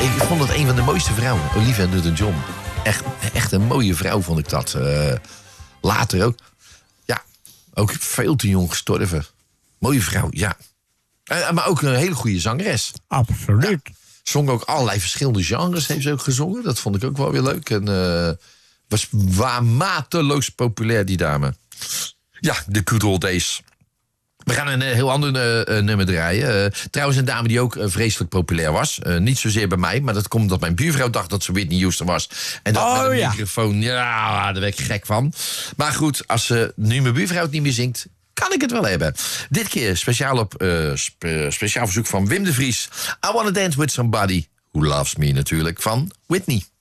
Ik vond dat een van de mooiste vrouwen. Olivia Newton-John. Echt een mooie vrouw vond ik dat. Later ook. Ja, ook veel te jong gestorven. Mooie vrouw, ja. Maar ook een hele goede zangeres. Absoluut. Ja. Zong ook allerlei verschillende genres, heeft ze ook gezongen. Dat vond ik ook wel weer leuk. En was mateloos populair, die dame. Ja, de good old days. We gaan een heel ander nummer draaien. Trouwens, een dame die ook vreselijk populair was. Niet zozeer bij mij, maar dat komt omdat mijn buurvrouw dacht dat ze Whitney Houston was. En dat met een microfoon, ja, daar werd ik gek van. Maar goed, als nu mijn buurvrouw het niet meer zingt, kan ik het wel hebben. Dit keer speciaal op speciaal verzoek van Wim de Vries. I Wanna Dance With Somebody Who Loves Me natuurlijk, van Whitney.